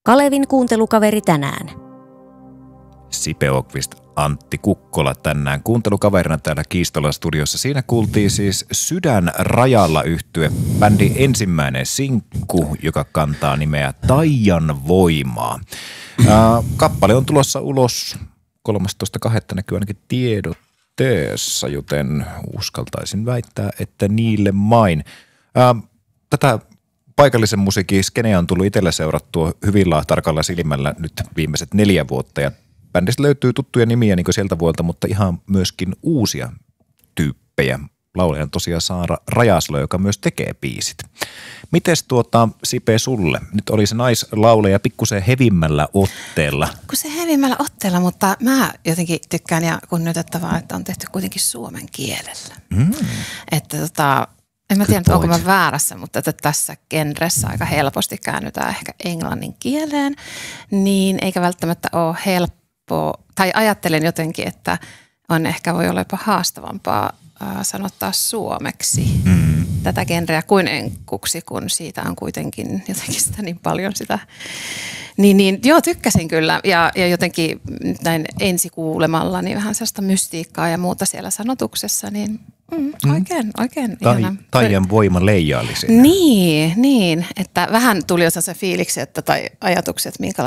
Kalevin kuuntelukaveri tänään. Sipe Okvist, Antti Kukkola tänään kuuntelukaverina täällä Kiistolan studiossa. Siinä kuultiin siis Sydän rajalla -yhtye bändin ensimmäinen sinkku, joka kantaa nimeä Taian voimaa. Kappale on tulossa ulos 13.2. näkyy ainakin tiedotteessa, joten uskaltaisin väittää, että niille main. Tätä paikallisen musiikin skeneä on tullut itsellä seurattua hyvin tarkalla silmällä nyt viimeiset 4 vuotta ja bändistä löytyy tuttuja nimiä niin kuin sieltä vuolta, mutta ihan myöskin uusia tyyppejä. Laulaja on tosiaan Saara Rajasalo, joka myös tekee biisit. Mites Sipe sulle? Nyt oli se naislaulaja pikkusen hevimmällä otteella. Pikkusen hevimmällä otteella, mutta mä jotenkin tykkään ja kunnioitettavaa, että on tehty kuitenkin suomen kielellä. Että en mä tiedä, onko mä väärässä, mutta että tässä genressä aika helposti käännytään ehkä englannin kieleen, niin eikä välttämättä ole helppoa, tai ajattelen jotenkin, että voi olla jopa haastavampaa sanottaa suomeksi tätä genreä kuin enkuksi, kun siitä on kuitenkin jotenkin sitä niin paljon sitä. Niin joo, tykkäsin kyllä ja jotenkin näin ensikuulemalla niin vähän sellaista mystiikkaa ja muuta siellä sanotuksessa, niin oikein ihana. Taian voima leijaili siinä. Niin, että vähän tuli jo se fiiliksi, tai ajatukset, minkälainen